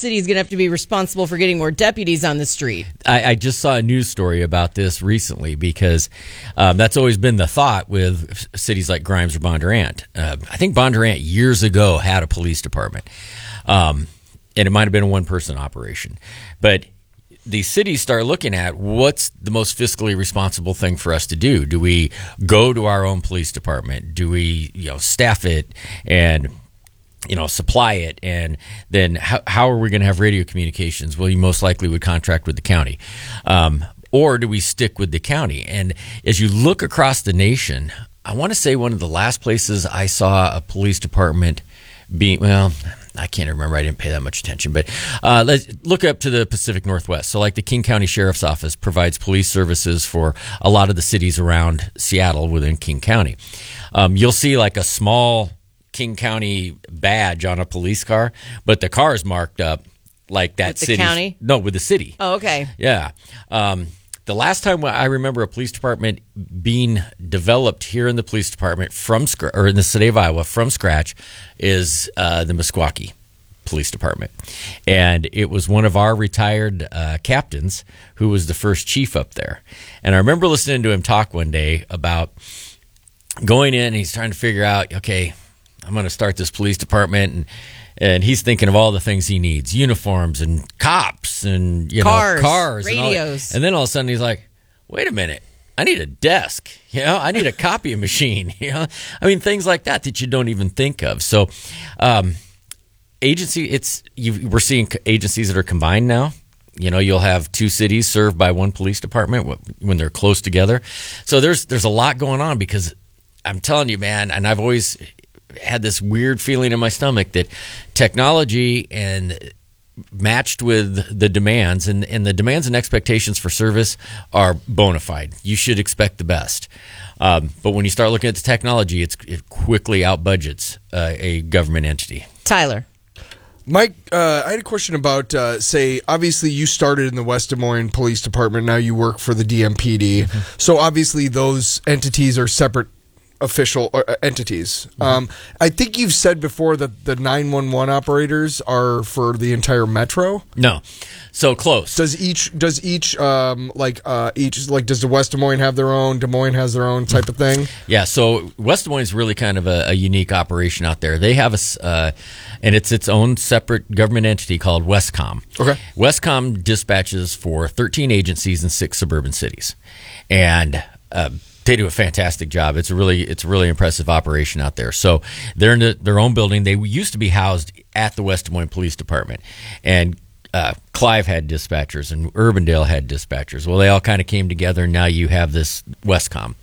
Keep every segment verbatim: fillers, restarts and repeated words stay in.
city's going to have to be responsible for getting more deputies on the street. I, I just saw a news story about this recently because um, that's always been the thought with cities like Grimes or Bondurant. Uh, I think Bondurant years ago had a police department, um, and it might have been a one-person operation. But the cities start looking at what's the most fiscally responsible thing for us to do. Do we go to our own police department? Do we, you know, staff it and, you know, supply it? And then how, how are we going to have radio communications? Well, you most likely would contract with the county. Um, or do we stick with the county? And as you look across the nation, I want to say one of the last places I saw a police department being, well, I can't remember. I didn't pay that much attention. But uh, let's look up to the Pacific Northwest. So like the King County Sheriff's Office provides police services for a lot of the cities around Seattle within King County. Um, you'll see like a small King County badge on a police car, but the car is marked up like that city. With the county? No, with the city. Oh, okay. Yeah. Um, the last time I remember a police department being developed here in the police department from scr- or in the state of Iowa from scratch is uh, the Meskwaki Police Department. And it was one of our retired uh, captains who was the first chief up there. And I remember listening to him talk one day about going in and he's trying to figure out, okay, I'm going to start this police department, and and he's thinking of all the things he needs: uniforms and cops and you cars, know cars, radios. And, all, and then all of a sudden he's like, "Wait a minute, I need a desk. You know, I need a copy machine. You know, I mean things like that that you don't even think of." So, um, agency, it's you, we're seeing agencies that are combined now. You know, you'll have two cities served by one police department when they're close together. So there's there's a lot going on because I'm telling you, man, and I've always had this weird feeling in my stomach that technology and matched with the demands and, and the demands and expectations for service are bona fide. You should expect the best. Um, but when you start looking at the technology, it's, it quickly out budgets uh, a government entity. Tyler. Mike, uh, I had a question about, uh, say, obviously you started in the West Des Moines Police Department. Now you work for the D M P D. Mm-hmm. So obviously those entities are separate official uh, entities. Mm-hmm. Um, I think you've said before that the nine one one operators are for the entire metro. No, so close. Does each does each um, like uh, each like does the West Des Moines have their own? Des Moines has their own type of thing. Yeah. So West Des Moines is really kind of a, a unique operation out there. They have a uh, and it's its own separate government entity called Westcom. Okay. Westcom dispatches for thirteen agencies in six suburban cities, and uh, they do a fantastic job. It's a really, it's a really impressive operation out there. So they're in the, their own building. They used to be housed at the West Des Moines Police Department, and uh, Clive had dispatchers, and Urbandale had dispatchers. Well, they all kind of came together, and now you have this Westcom.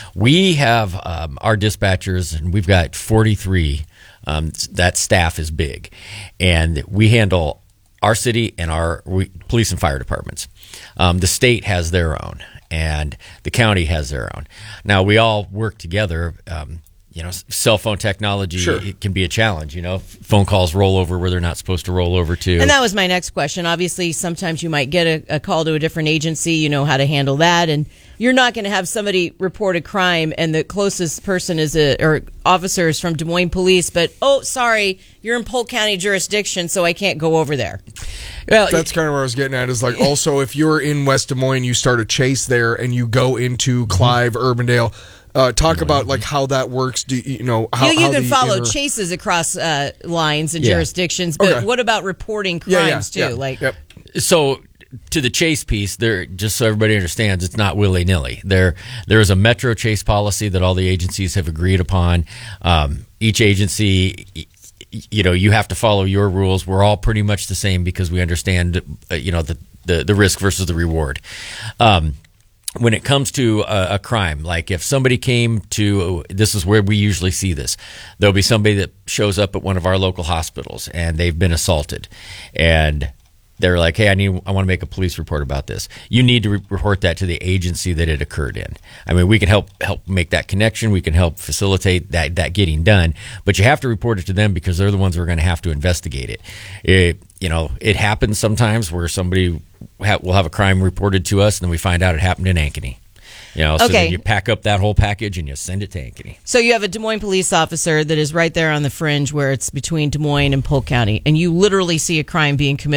We have um, our dispatchers, and we've got forty-three. Um, that staff is big, and we handle our city and our we, police and fire departments. Um, the state has their own, and the county has their own. Now, we all work together. Um, you know, cell phone technology, sure. It can be a challenge. You know, phone calls roll over where they're not supposed to roll over to. And that was my next question. Obviously, sometimes you might get a, a call to a different agency. You know how to handle that. And you're not going to have somebody report a crime and the closest person is a, or officers from Des Moines Police, but, oh, sorry, you're in Polk County jurisdiction, so I can't go over there. Well, that's kind of where I was getting at. Is like also if you're in West Des Moines, you start a chase there, and you go into Clive, Urbandale. Uh, talk about like how that works. Do you, you know how you, you how can the follow inter- chases across uh, lines and Yeah. jurisdictions, but Okay. what about reporting crimes Yeah, yeah, too? yeah. Like, Yep. So to the chase piece, there, just so everybody understands, it's not willy-nilly. There, there is a metro chase policy that all the agencies have agreed upon. Um, each agency, you know, you have to follow your rules. We're all pretty much the same because we understand, uh, you know, the, the the risk versus the reward. Um, when it comes to a, a crime, like if somebody came to, this is where we usually see this. There'll be somebody that shows up at one of our local hospitals and they've been assaulted, and they're like, hey, I need, I want to make a police report about this. You need to re- report that to the agency that it occurred in. I mean, we can help help make that connection. We can help facilitate that that getting done. But you have to report it to them because they're the ones who are going to have to investigate it. It you know, it happens sometimes where somebody ha- will have a crime reported to us, and then we find out it happened in Ankeny. You know, so Okay. then you pack up that whole package and you send it to Ankeny. so you have a Des Moines police officer that is right there on the fringe where it's between Des Moines and Polk County, and you literally see a crime being committed